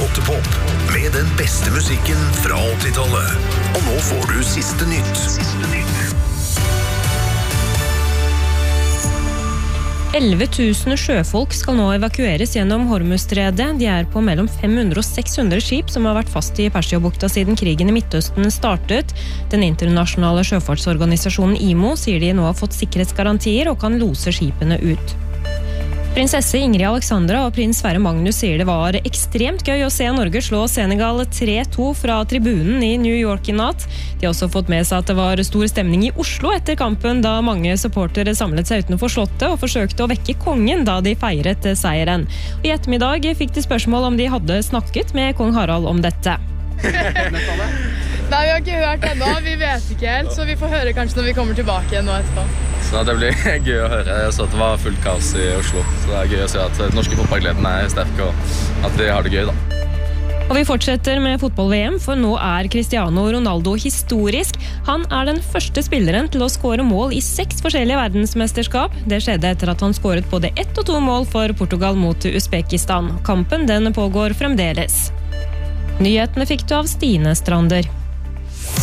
Pottepop med den beste musikken fra 80-tallet. Og nå får du siste nytt. 11 000 sjøfolk skal nå evakueres gjennom Hormuzstredet. De på mellom 500 og 600 skip som har vært fast i Persiabukta siden krigen i Midtøsten startet. Den internasjonale sjøfartsorganisasjonen IMO sier de nå har fått sikkerhetsgarantier og kan lose skipene ut. Prinsesse Ingrid Alexandra og prins Sverre Magnus sier det var ekstremt gøy å se Norge slå Senegal 3-2 fra tribunen i New York i natt. De har også fått med seg at det var stor stemning i Oslo etter kampen, da mange supportere samlet seg utenfor slottet og forsøkte å vekke kongen da de feiret seieren. Og i ettermiddag fikk de spørsmål om de hadde snakket med kong Harald om dette. Nei, vi har ikke hørt ennå, vi vet ikke helt, så vi får høre kanskje når vi kommer tilbake igjen nå etterpå. Så det blir gøy å høre. Jeg så at det var fullt kaos i Oslo, så det gøy å se at norske fotballgleden sterk, og at de har det gøy da. Og vi fortsetter med fotball-VM, for nå Cristiano Ronaldo historisk. Han den første spilleren til å skåre mål i 6 forskjellige verdensmesterskap. Det skjedde etter at han skåret både 1 og 2 mål for Portugal mot Uzbekistan. Kampen den pågår fremdeles. Nyhetene fikk du av Stine Strander.